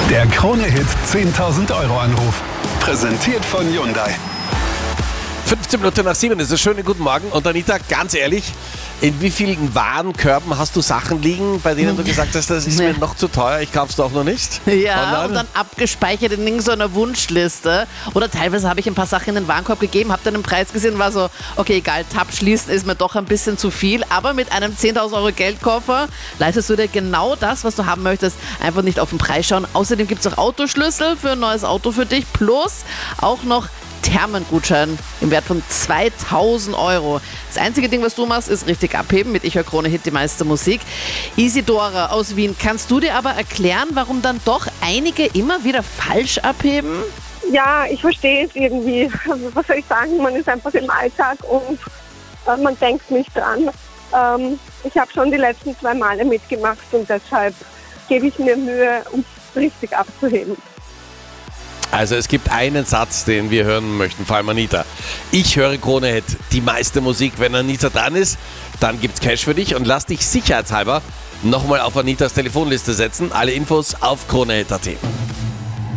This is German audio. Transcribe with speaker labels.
Speaker 1: Der Krone-Hit 10.000 Euro Anruf. Präsentiert von Hyundai.
Speaker 2: 15 Minuten nach 7 ist es. Schönen guten Morgen. Und Anita, ganz ehrlich, in wie vielen Warenkörben hast du Sachen liegen, bei denen du gesagt hast, das ist mir noch zu teuer, ich kauf's doch noch nicht?
Speaker 3: Ja,
Speaker 2: Online?
Speaker 3: und dann abgespeichert in irgendeiner Wunschliste. Oder teilweise habe ich ein paar Sachen in den Warenkorb gegeben, habe dann den Preis gesehen, war so, okay, egal, Tab schließen ist mir doch ein bisschen zu viel. Aber mit einem 10.000 Euro Geldkoffer leistest du dir genau das, was du haben möchtest. Einfach nicht auf den Preis schauen. Außerdem gibt es auch Autoschlüssel für ein neues Auto für dich. Plus auch noch Thermengutschein im Wert von 2.000 Euro. Das einzige Ding, was du machst, ist richtig abheben mit Ich höre Krone-Hit, die meiste Musik. Isidora aus Wien, kannst du dir aber erklären, warum dann doch einige immer wieder falsch abheben?
Speaker 4: Ja, ich verstehe es irgendwie. Was soll ich sagen? Man ist einfach im Alltag und man denkt nicht dran. Ich habe schon die letzten 2 Male mitgemacht und deshalb gebe ich mir Mühe, um es richtig abzuheben.
Speaker 2: Also es gibt einen Satz, den wir hören möchten, vor allem Anita. Ich höre Krone-Hit, die meiste Musik. Wenn Anita dran ist, dann gibt's Cash für dich und lass dich sicherheitshalber nochmal auf Anitas Telefonliste setzen. Alle Infos auf kronehit.at.